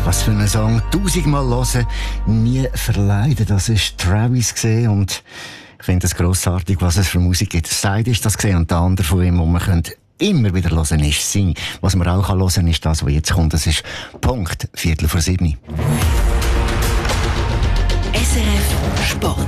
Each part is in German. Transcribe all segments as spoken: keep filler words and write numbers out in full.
Was für einen Song tausendmal hören, nie verleiden. Das ist Travis gesehen und ich finde es grossartig, was es für Musik gibt. Side ist das gesehen und der andere von ihm, wo man könnte immer wieder hören, ist Sing. Was man auch hören kann, ist das, was jetzt kommt. Das ist Punkt, Viertel vor sieben. S R F Sport.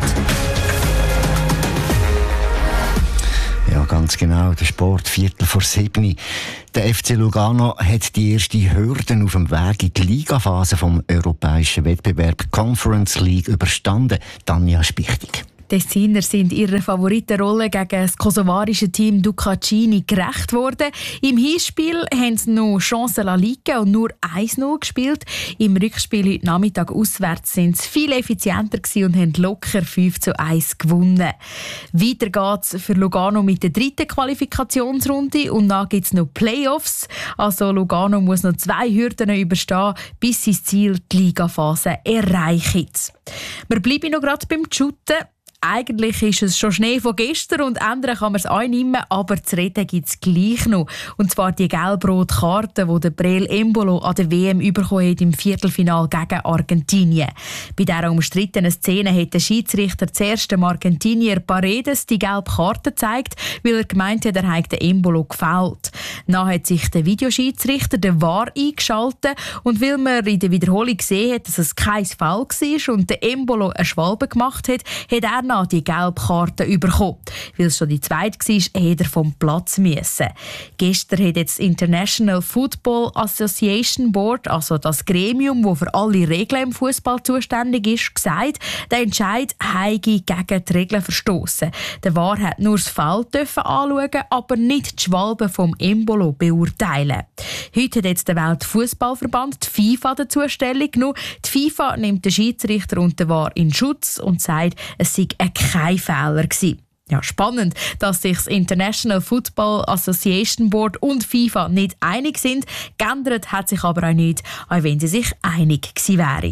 Ja, ganz genau. Der Sport, Viertel vor sieben. Der F C Lugano hat die erste Hürde auf dem Weg in die Ligaphase vom europäischen Wettbewerb Conference League überstanden. Tanja Spichtig. Die Tessiner sind ihrer Favoritenrolle gegen das kosovarische Team Ducacini gerecht worden. Im Hinspiel haben sie noch Chancen liegen und nur eins null gespielt. Im Rückspiel heute Nachmittag auswärts sind sie viel effizienter und haben locker fünf zu eins gewonnen. Weiter geht's für Lugano mit der dritten Qualifikationsrunde und dann gibt es noch Playoffs. Also Lugano muss noch zwei Hürden überstehen, bis sie das Ziel, die Ligaphase, erreichen. Wir bleiben noch gerade beim Shooten. Eigentlich ist es schon Schnee von gestern und ändern kann man es auch nicht mehr, aber zu reden gibt es gleich noch. Und zwar die gelb-rote Karte, die der Breel Embolo an der W M bekommen hat im Viertelfinal gegen Argentinien. Bei dieser umstrittenen Szene hat der Schiedsrichter zuerst dem Argentinier Paredes die gelbe Karte gezeigt, weil er gemeint hat, er hätte den Embolo gefällt. Dann hat sich der Videoschiedsrichter, der V A R, eingeschaltet und weil man in der Wiederholung gesehen hat, dass es kein Foul war und der Embolo eine Schwalbe gemacht hat, hat er die gelbe Karte bekommen. Weil es schon die zweite war, hätte er vom Platz müssen. Gestern hat jetzt das International Football Association Board, also das Gremium, das für alle Regeln im Fußball zuständig ist, gesagt, der Entscheid habe gegen die Regeln verstoßen. Der V A R hat nur das Foul anschauen, aber nicht die Schwalbe vom Embolo beurteilen. Heute hat jetzt der Weltfußballverband, die FIFA, dazu Stellung genommen. Die FIFA nimmt den Schiedsrichter und den V A R in Schutz und sagt, es sei kein Fehler gewesen. Ja, spannend, dass sich das International Football Association Board und FIFA nicht einig sind. Geändert hat sich aber auch nicht, auch wenn sie sich einig gewesen wären.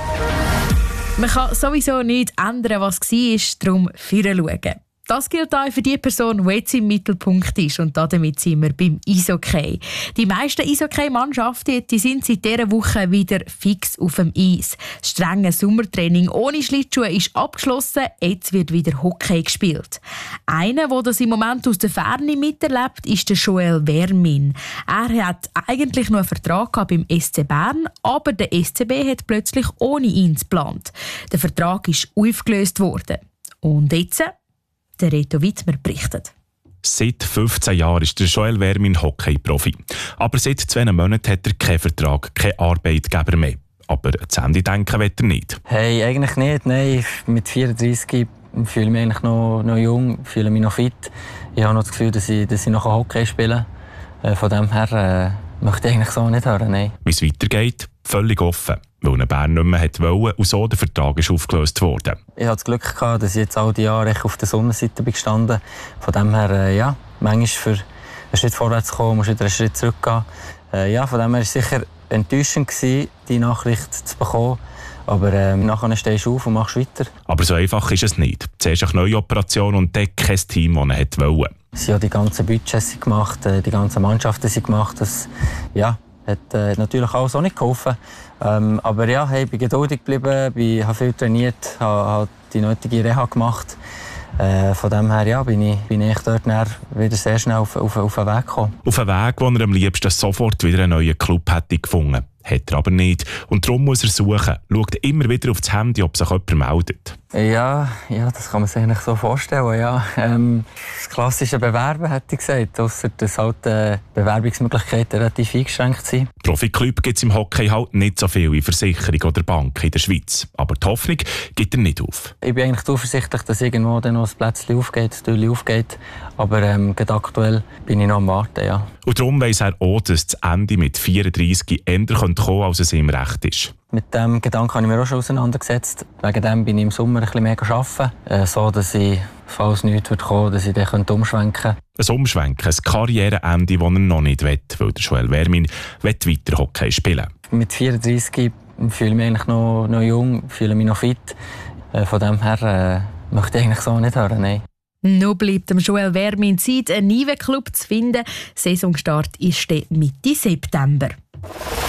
Man kann sowieso nicht ändern, was war, darum vorschauen. Das gilt auch für die Person, die jetzt im Mittelpunkt ist. Und damit sind wir beim Eishockey. Die meisten Eishockey-Mannschaften die sind seit dieser Woche wieder fix auf dem Eis. Das strenge Sommertraining ohne Schlittschuhe ist abgeschlossen. Jetzt wird wieder Hockey gespielt. Einer, der das im Moment aus der Ferne miterlebt, ist der Joel Vermin. Er hat eigentlich noch einen Vertrag gehabt beim S C Bern, aber der S C B hat plötzlich ohne ihn geplant. Der Vertrag ist aufgelöst worden. Und jetzt? Der Reto Wittmer berichtet. Seit fünfzehn Jahren ist der Joel Vermin Hockey-Profi. Aber seit zwei Monaten hat er keinen Vertrag, keinen Arbeitgeber mehr. Aber zu Ende denken will er nicht. Hey, eigentlich nicht. Nein, mit vierunddreissig fühle ich mich eigentlich noch, noch jung, fühle mich noch fit. Ich habe noch das Gefühl, dass ich, dass ich noch Hockey spielen kann. Von dem her äh, möchte ich eigentlich so nicht hören. Nein. Wie es weitergeht, völlig offen. Weil ein Bern nicht mehr wollte und so der Vertrag ist aufgelöst worden. Ich hatte das Glück gehabt, dass ich jetzt all die Jahre auf der Sonnenseite bin gestanden. Von dem her, äh, ja, manchmal für einen Schritt vorwärts zu kommen, musst du wieder einen Schritt zurückgehen. Äh, ja, von dem her war es sicher enttäuschend gewesen, die Nachricht zu bekommen. Aber äh, nachher stehst du auf und machst weiter. Aber so einfach ist es nicht. Zuerst eine neue Operation und dann kein Team, das er wollte. Sie haben die ganzen Budgets gemacht, die ganzen Mannschaften sind gemacht. Das, ja, hat äh, natürlich alles auch nicht geholfen. Ähm, aber ja, hey, ich bin geduldig geblieben, ich habe viel trainiert, habe, habe die nötige Reha gemacht. Äh, von dem her ja, bin ich, bin ich dort wieder sehr schnell auf, auf, auf den Weg gekommen. Auf einen Weg, wo er am liebsten sofort wieder einen neuen Club hätte gefunden. Hat er aber nicht. Und darum muss er suchen. Schaut immer wieder auf das Handy, ob sich jemand meldet. Ja, ja, das kann man sich eigentlich so vorstellen. Ja. Ähm, das klassische Bewerben, hätte ich gesagt. Ausser dass halt äh, Bewerbungsmöglichkeiten relativ eingeschränkt sind. Profi-Club gibt es im Hockey halt nicht so viel wie Versicherung oder Bank in der Schweiz. Aber die Hoffnung gibt er nicht auf. Ich bin eigentlich zuversichtlich, dass irgendwo dann noch ein Plätzchen aufgeht, ein Türchen aufgeht. Aber ähm, gerade aktuell bin ich noch am Warten. Ja. Und darum weiss er auch, dass das Ende mit vierunddreissig ändern kommen könnte, als es ihm recht ist. Mit diesem Gedanken habe ich mich auch schon auseinandergesetzt. Wegen dem bin ich im Sommer ein bisschen mehr arbeiten, äh, so dass ich, falls nichts kommen würde, dass ich dann umschwenken könnte. Ein Umschwenken, ein Karriereende, das er noch nicht will, weil der Joel Vermin weiter Hockey spielen. Mit vierunddreissig fühle ich mich eigentlich noch, noch jung, fühle mich noch fit. Äh, von dem her äh, möchte ich eigentlich so nicht hören. Nein. Noch bleibt dem Joel Vermin Zeit, einen neuen Club zu finden. Saisonstart ist Mitte September.